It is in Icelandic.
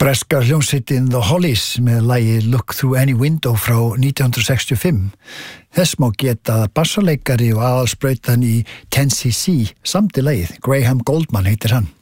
Breska hljómsveitin The Hollies með lagið Look Through Any Window frá 1965. Þess má geta að bassaleikari og aðalsprautan í 10cc samdi lagið. Graham Goldman heitir hann.